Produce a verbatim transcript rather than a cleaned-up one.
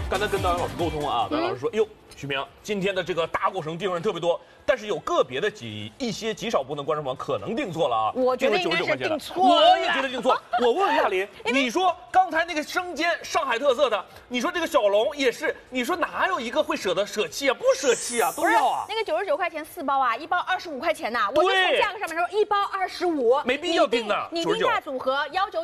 刚才跟导演老师沟通啊，导演老师说，哎呦，徐明，今天的这个大过程订人特别多，但是有个别的几一些极少部分观众朋友可能订错了啊。 我觉得应该是订错了。 我也觉得订错。我问问亚林，你说刚才那个生煎上海特色的，你说这个小龙也是，你说哪有一个会舍得舍弃啊？不舍弃啊，都要啊。 那个九十九块钱四包啊，一包二十五块钱呐，我就从价格上面说一包二十五， 没必要订的。 你定价组合幺九。